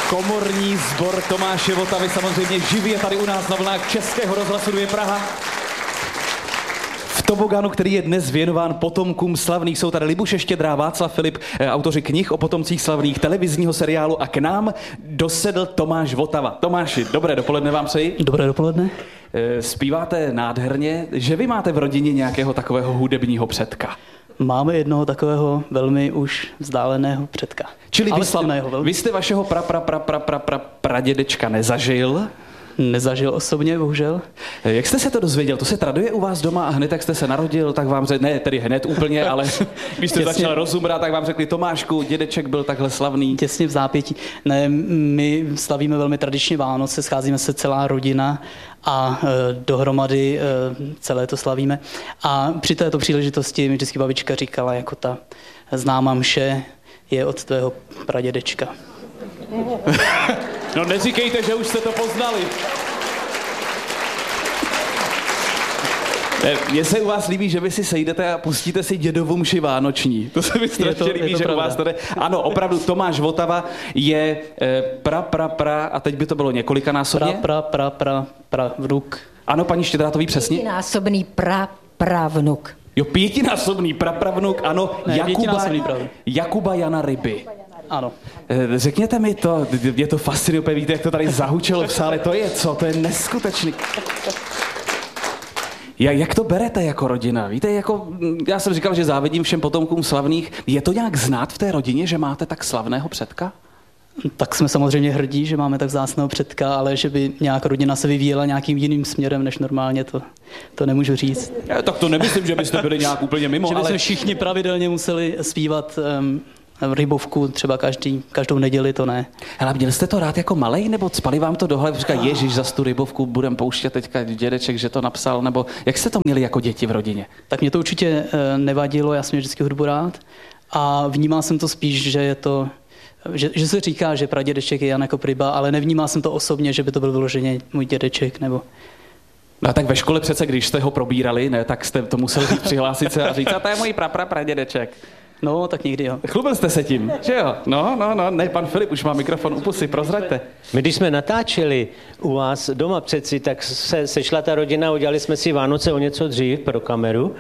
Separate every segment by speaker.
Speaker 1: Komorní sbor Tomáše Votavy samozřejmě živě tady u nás na vlnách Českého rozhlasu 2 Praha. V toboganu, který je dnes věnován potomkům slavných, jsou tady Libuše Štědrá, Václav Filip, autoři knih o potomcích slavných, televizního seriálu, a k nám dosedl Tomáš Votava. Tomáši, dobré dopoledne vám přeji.
Speaker 2: Dobré dopoledne.
Speaker 1: Zpíváte nádherně, že vy máte v rodině nějakého takového hudebního předka?
Speaker 2: Máme jednoho takového velmi už vzdáleného předka.
Speaker 1: Čili
Speaker 2: ale slavného.
Speaker 1: Vy jste vašeho pradědečka nezažil?
Speaker 2: Nezažil osobně, bohužel.
Speaker 1: Jak jste se to dozvěděl? To se traduje u vás doma a hned, jak jste se narodil, tak vám řekli, ne tedy hned úplně, ale když jste začal rozumrat, tak vám řekli: Tomášku, dědeček byl takhle slavný.
Speaker 2: Těsně v zápětí. Ne, my slavíme velmi tradičně Vánoce, scházíme se celá rodina a dohromady celé to slavíme. A při této příležitosti mi vždycky babička říkala, jako ta známá mše je od tvého pradědečka.
Speaker 1: No neříkejte, že už jste to poznali. Mně se u vás líbí, že vy si sejdete a pustíte si dědovu mši vánoční. To se mi strašně líbí, že
Speaker 2: pravda.
Speaker 1: U vás tady... Ano, opravdu, Tomáš Votava je a teď by to bylo několikanásobně?
Speaker 2: Vnuk.
Speaker 1: Ano, paní Štědrá, to ví přesně?
Speaker 3: Pětinásobný pravnuk.
Speaker 1: Jo, pětinásobný prapravnuk, ano,
Speaker 2: Ne,
Speaker 1: Jakuba Jana Ryby.
Speaker 2: Ano.
Speaker 1: Řekněte mi to, je to fascinující, víte, jak to tady zahučelo v sále, to je co, to je neskutečný. Jak to berete jako rodina? Víte, jako, já jsem říkal, že závidím všem potomkům slavných. Je to nějak znát v té rodině, že máte tak slavného předka?
Speaker 2: Tak jsme samozřejmě hrdí, že máme tak vzácného předka, ale že by nějaká rodina se vyvíjela nějakým jiným směrem než normálně, to nemůžu říct.
Speaker 1: Tak to nemyslím, že byste byli nějak úplně mimo,
Speaker 2: že bychom všichni pravidelně museli zpívat Rybovku třeba každou neděli, to ne.
Speaker 1: Hele, měl jste to rád jako malej, nebo spali vám to do hlavy, říká, Ježíš, zas tu Rybovku budem pouštět teďka dědeček, že to napsal, nebo jak jste to měli jako děti v rodině?
Speaker 2: Tak mě to určitě nevadilo, já jsem měl vždycky hudbu rád a vnímal jsem to spíš, že je to, že se říká, že pradědeček je Jan jako Ryba, ale nevnímal jsem to osobně, že by to byl vyloženě můj dědeček, nebo...
Speaker 1: No tak ve škole přece, když jste ho probírali, ne, tak jste to museli přihlásit se a říct, a to je můj pradědeček.
Speaker 2: No, tak někdy jo.
Speaker 1: Chlubil jste se tím, že jo? No, ne, pan Filip už má mikrofon u pusy, prozraďte.
Speaker 4: My když jsme natáčeli u vás doma přeci, tak se sešla ta rodina, udělali jsme si Vánoce o něco dřív pro kameru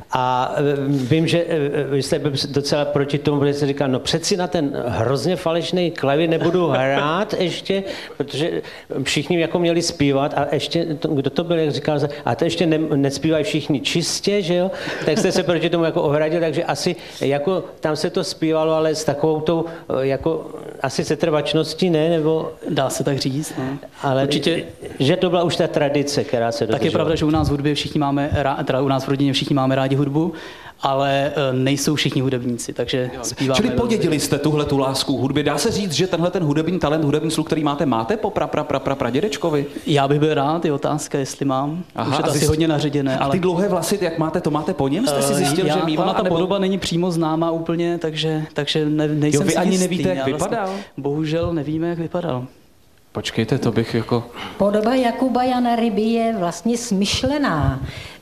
Speaker 4: a vím, že vy jste docela proti tomu, protože jste říkal, no přeci na ten hrozně falešný klavír nebudu hrát ještě, protože všichni jako měli zpívat a ještě, kdo to byl, jak říkal, a to ještě nespívají všichni čistě, že jo? Tak jste se proti tomu jako ohradil, takže asi jako tam se to zpívalo, ale s takovou tou, jako asi setrvačností, ne? Nebo...
Speaker 2: Dá se tak říct, no.
Speaker 4: Ale určitě, že to byla už ta tradice, která se dodržovala.
Speaker 2: Tak je pravda, že u nás v hudbě všichni máme teda u nás v rodině všichni máme rádi hudbu, ale nejsou všichni hudebníci, takže zpíváme.
Speaker 1: Čili podědili jste tuhletu lásku hudby. Dá se říct, že tenhle ten hudební talent, hudební sluch, který máte po pradědečkovi?
Speaker 2: Já bych byl rád, je otázka, jestli mám.
Speaker 1: Aha,
Speaker 2: už je to asi hodně naředěné.
Speaker 1: A ty dlouhé vlasy, jak máte, to máte po něm? Jste si zjistil, že mívá?
Speaker 2: Ona ta podoba není přímo známá úplně, takže nejsem
Speaker 1: vy
Speaker 2: si
Speaker 1: ani
Speaker 2: jistý.
Speaker 1: nevíte, jak vypadal?
Speaker 2: Bohužel nevíme, jak vypadal.
Speaker 1: Počkejte, to bych jako...
Speaker 3: Podoba Jakuba Jana Ryby je vlastně smyšlená.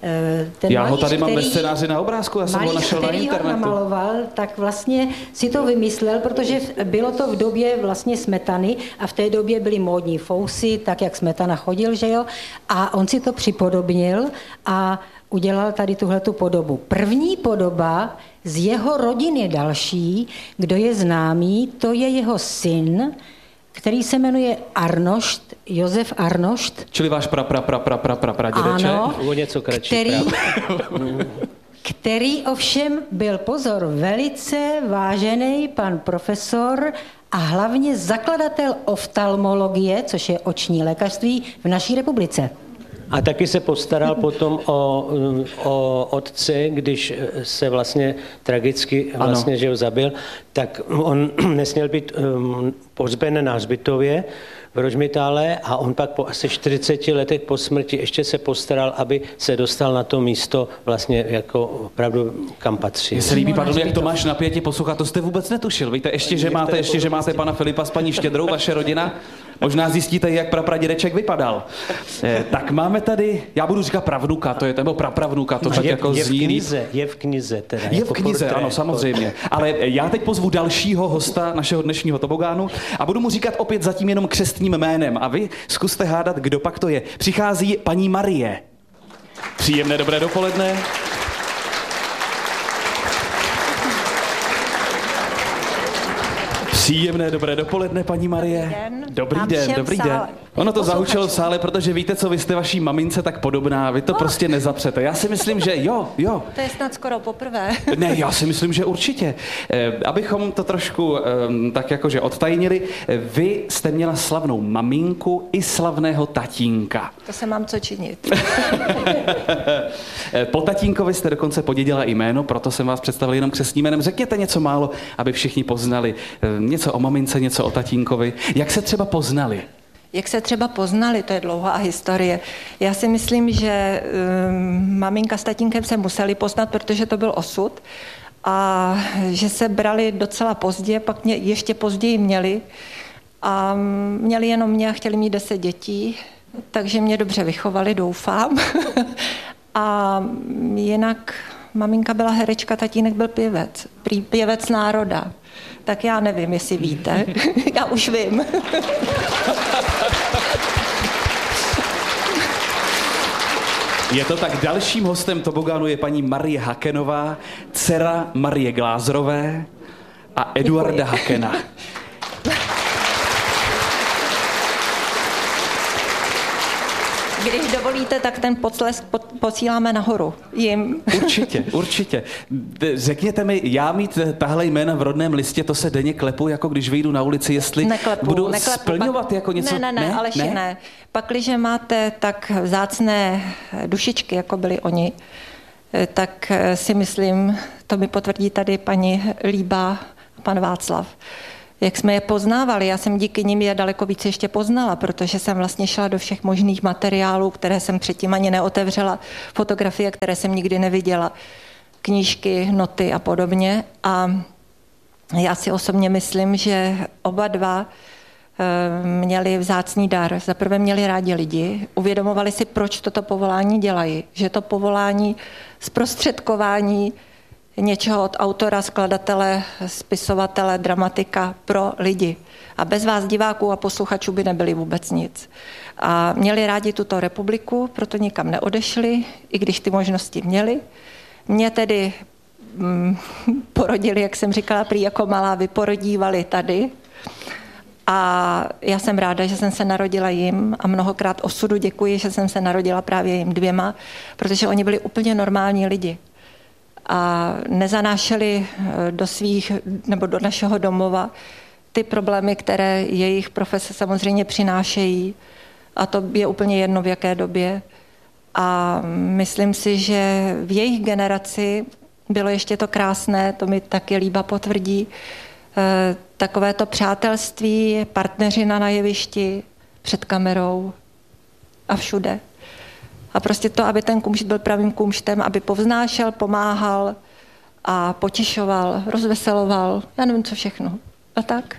Speaker 1: Já ho tady mám ve scénáři na obrázku, já jsem ho našel na internetu.
Speaker 3: Který ho namaloval, tak vlastně si to vymyslel, protože bylo to v době vlastně Smetany a v té době byly módní fousy, tak jak Smetana chodil, že jo, a on si to připodobnil a udělal tady tuhletu podobu. První podoba z jeho rodiny další, kdo je známý, to je jeho syn, který se jmenuje Arnošt, Josef Arnošt.
Speaker 1: Čili váš pradědeček?
Speaker 3: Ano,
Speaker 4: o něco kratší.
Speaker 3: Který ovšem byl, pozor, velice vážený pan profesor a hlavně zakladatel oftalmologie, což je oční lékařství v naší republice.
Speaker 4: A taky se postaral potom o otce, když se vlastně tragicky vlastně, že ho zabil, tak on nesměl být pohřben na hřbitově v Rožmitále a on pak po asi 40 letech po smrti ještě se postaral, aby se dostal na to místo vlastně jako opravdu kam patří.
Speaker 1: Mně se líbí, pardon, jak Tomáš napětě poslouchá, to jste vůbec netušil. Víte, ještě, že máte pana Filipa s paní Štědrou, vaše rodina. Možná zjistíte, jak pradědeček vypadal. Tak máme tady, já budu říkat pravnuka, to je nebo prapravnuka, to tak jako zní.
Speaker 4: Je v knize teda.
Speaker 1: Je v knize, ano, samozřejmě. Ale já teď pozvu pozvu dalšího hosta našeho dnešního tobogánu a budu mu říkat opět zatím jenom křestním jménem a vy zkuste hádat, kdo pak to je. Přichází paní Marie. Příjemné dobré dopoledne. Příjemné dobré dopoledne, paní Marie. Dobrý den. Ono to zahučelo v sále, protože víte co, vy jste vaší mamince tak podobná, vy to prostě nezapřete. Já si myslím, že jo.
Speaker 5: To je snad skoro poprvé.
Speaker 1: Ne, já si myslím, že určitě. Abychom to trošku tak jakože odtajnili, vy jste měla slavnou maminku i slavného tatínka.
Speaker 5: To se mám co činit.
Speaker 1: Po tatínkovi jste dokonce podědila i jméno, proto jsem vás představil jenom křestním jménem. Řekněte něco málo, aby všichni poznali. Něco o mamince, něco o tatínkovi. Jak se třeba poznali?
Speaker 5: Jak se třeba poznali, to je dlouhá historie. Já si myslím, že maminka s tatínkem se museli poznat, protože to byl osud a že se brali docela pozdě, pak mě ještě později měli a měli jenom mě a chtěli mít 10 dětí, takže mě dobře vychovali, doufám. A jinak maminka byla herečka, tatínek byl pěvec, pěvec národa. Tak já nevím, jestli víte. Já už vím.
Speaker 1: Je to tak, dalším hostem tobogánu je paní Marie Hakenová, dcera Marie Glázrové a Eduarda Hakena.
Speaker 5: Když dovolíte, tak ten potlesk posíláme nahoru jim.
Speaker 1: Určitě. Řekněte mi, já mít tahle jména v rodném listě, to se denně klepu, jako když vyjdu na ulici, jestli budu splňovat jako něco?
Speaker 5: Ne, Aleši, ne. Pakliže máte tak vzácné dušičky, jako byli oni, tak si myslím, to mi potvrdí tady paní Líba a pan Václav. Jak jsme je poznávali, já jsem díky nim je daleko více ještě poznala, protože jsem vlastně šla do všech možných materiálů, které jsem předtím ani neotevřela, fotografie, které jsem nikdy neviděla, knížky, noty a podobně. A já si osobně myslím, že oba dva měli vzácný dar. Za prvé měli rádi lidi, uvědomovali si, proč toto povolání dělají, že to povolání zprostředkování něčeho od autora, skladatele, spisovatele, dramatika pro lidi. A bez vás diváků a posluchačů by nebyli vůbec nic. A měli rádi tuto republiku, proto nikam neodešli, i když ty možnosti měli. Mě tedy porodili, jak jsem říkala, prý jako malá, vyporodívali tady. A já jsem ráda, že jsem se narodila jim a mnohokrát osudu děkuji, že jsem se narodila právě jim dvěma, protože oni byli úplně normální lidi. A nezanášeli do svých, nebo do našeho domova ty problémy, které jejich profese samozřejmě přinášejí. A to je úplně jedno, v jaké době. A myslím si, že v jejich generaci bylo ještě to krásné, to mi taky Líba potvrdí, takové to přátelství, partneřina na jevišti, před kamerou a všude. A prostě to, aby ten kumšt byl pravým kumštem, aby povznášel, pomáhal a potěšoval, rozveseloval, já nevím, co všechno. A tak.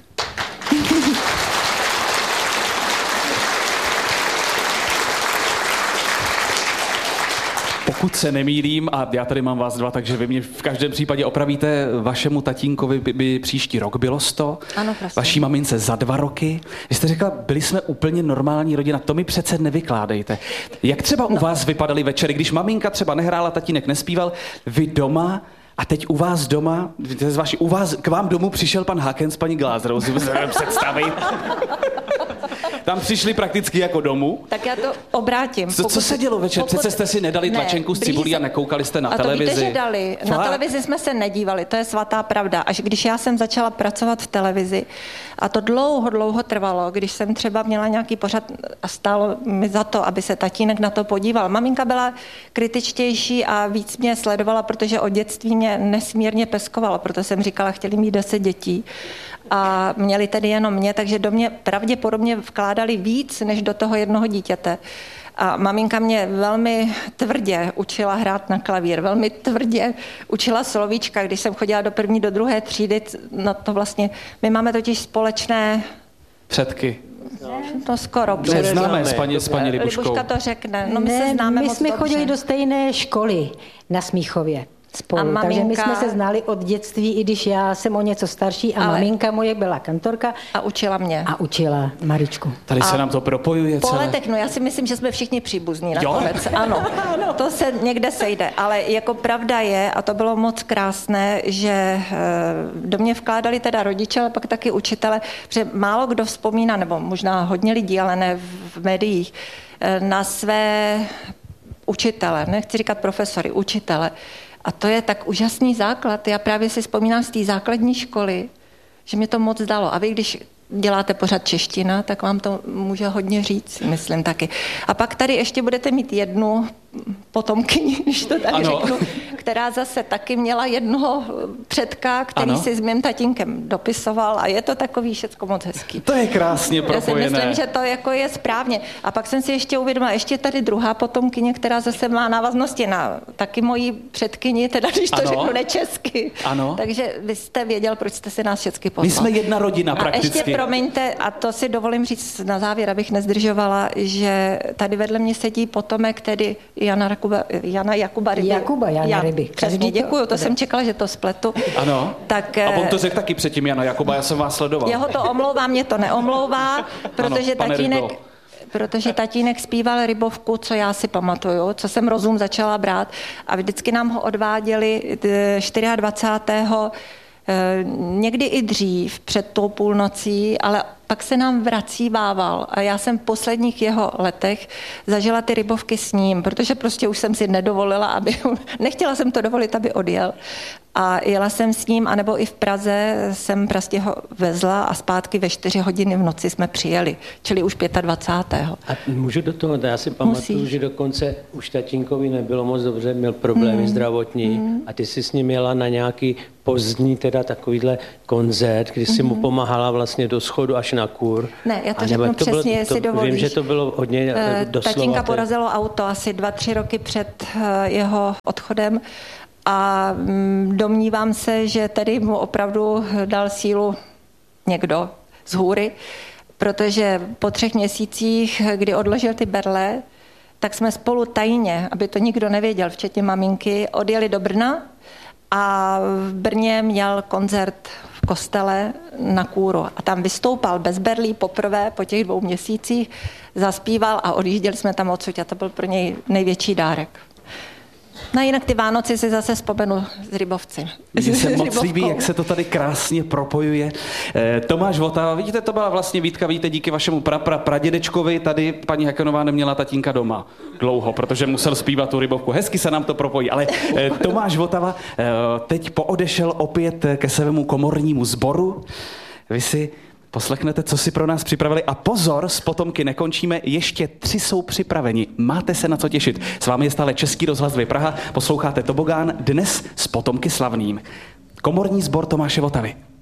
Speaker 1: Pokud se nemýlím, a já tady mám vás dva, takže vy mě v každém případě opravíte, vašemu tatínkovi by příští rok bylo 100,
Speaker 5: ano, prosím.
Speaker 1: Vaší mamince za 2 roky. Vy jste řekla, byli jsme úplně normální rodina, to mi přece nevykládejte. Jak třeba u vás vypadaly večery, když maminka třeba nehrála, tatínek nespíval, vy doma, a teď u vás doma, k vám domů přišel pan Haken s paní Glázrovou, si můžete představit. Tam přišli prakticky jako domů.
Speaker 5: Tak já to obrátím.
Speaker 1: Co se dělo večer? Přece jste si nedali tlačenku z cibulí a nekoukali jste na televizi.
Speaker 5: A to víte, že dali. Na televizi jsme se nedívali, to je svatá pravda. Až když já jsem začala pracovat v televizi, a to dlouho trvalo, když jsem třeba měla nějaký pořad a stálo mi za to, aby se tatínek na to podíval. Maminka byla kritičtější a víc mě sledovala, protože od dětství mě nesmírně peskovala, proto jsem říkala, chtěli mít 10 dětí. A měli tedy jenom mě, takže do mě pravděpodobně vkládali víc, než do toho jednoho dítěte. A maminka mě velmi tvrdě učila hrát na klavír, velmi tvrdě učila slovíčka, když jsem chodila do 1., do 2. třídy, no to vlastně, my máme totiž společné...
Speaker 1: Předky.
Speaker 5: To skoro.
Speaker 1: Známe s paní Libuškou.
Speaker 5: Libuška to řekne. No my se známe
Speaker 3: my
Speaker 5: moc
Speaker 3: jsme
Speaker 5: dobře.
Speaker 3: chodili do stejné školy na Smíchově. spolu. Takže my jsme se znali od dětství, i když já jsem o něco starší a maminka moje byla kantorka.
Speaker 5: A učila mě.
Speaker 3: A učila Maričku.
Speaker 1: Tady se nám to propojuje
Speaker 5: po
Speaker 1: celé.
Speaker 5: letech, no já si myslím, že jsme všichni příbuzní nakonec. Ano, to se někde sejde. Ale jako pravda je, a to bylo moc krásné, že do mě vkládali teda rodiče, ale pak taky učitele, protože málo kdo vzpomíná, nebo možná hodně lidí, ale ne v médiích, na své učitele, nechci říkat profesory, učitele. A to je tak úžasný základ. Já právě si vzpomínám z té základní školy, že mě to moc dalo. A vy, když děláte pořád čeština, tak vám to může hodně říct, myslím taky. A pak tady ještě budete mít jednu potomkyni, když to tak řeknu, která zase taky měla jednoho předka, který si s mým tatínkem dopisoval a je to takový všecko moc hezký.
Speaker 1: To je krásně propojené.
Speaker 5: Já si myslím, že to jako je správně. A pak jsem si ještě uvědomila, ještě tady druhá potomkyně, která zase má návaznosti na taky moji předkyni, teda když to řeknu nečesky.
Speaker 1: Ano.
Speaker 5: Takže vy jste věděl, proč jste si nás všechny pozval.
Speaker 1: My jsme jedna rodina prakticky.
Speaker 5: A ještě promiňte, a to si dovolím říct na závěr, abych nezdržovala, že tady vedle mě sedí potomek, tedy Jana Jakuba Ryby.
Speaker 3: Jana Ryby.
Speaker 5: Přesně, děkuju, to jsem čekala, že to spletu.
Speaker 1: Ano,
Speaker 5: tak,
Speaker 1: a on to řekl taky předtím, Jana Jakuba, já jsem vás sledoval.
Speaker 5: Jeho to omlouvá, mě to neomlouvá, protože tatínek zpíval Rybovku, co já si pamatuju, co jsem rozum začala brát a vždycky nám ho odváděli 24. Někdy i dřív, před tou půlnocí, ale pak se nám vrací Vával a já jsem v posledních jeho letech zažila ty Rybovky s ním, protože prostě už jsem si nedovolila, nechtěla jsem to dovolit, aby odjel. A jela jsem s ním, anebo i v Praze jsem prostě ho vezla a zpátky ve 4 hodiny v noci jsme přijeli, čili už 25.
Speaker 4: A můžu do toho, já si pamatuju, že dokonce už tatínkovi nebylo moc dobře, měl problémy zdravotní a ty jsi s ním jela na nějaký pozdní teda takovýhle koncert, kdy jsi mu pomáhala vlastně do schodu až na kůr.
Speaker 5: Ne, já to řeknu přesně, jestli dovolíš.
Speaker 4: Vím, že to bylo hodně doslova.
Speaker 5: Tatínka porazilo auto asi 2-3 roky před jeho odchodem a domnívám se, že tedy mu opravdu dal sílu někdo z hůry, protože po 3 měsících, kdy odložil ty berle, tak jsme spolu tajně, aby to nikdo nevěděl, včetně maminky, odjeli do Brna a v Brně měl koncert v kostele na kůru a tam vystoupal bez berlí poprvé po těch 2 měsících, zaspíval a odjížděli jsme tam odsud a to byl pro něj největší dárek. No jinak ty Vánoci si zase vzpomenu z Rybovci.
Speaker 1: Mně se moc líbí, jak se to tady krásně propojuje. Tomáš Votava, vidíte, to byla vlastně výtka, víte, díky vašemu pradědečkovi tady paní Hakenová neměla tatínka doma dlouho, protože musel zpívat tu Rybovku. Hezky se nám to propojí, ale Tomáš Votava teď poodešel opět ke svému komornímu sboru. Vy si poslechnete, co si pro nás připravili. A pozor, s potomky nekončíme, ještě 3 jsou připraveni. Máte se na co těšit. S vámi je stále Český rozhlas 2 Praha, posloucháte Tobogán, dnes s potomky slavným. Komorní sbor Tomáše Votavy.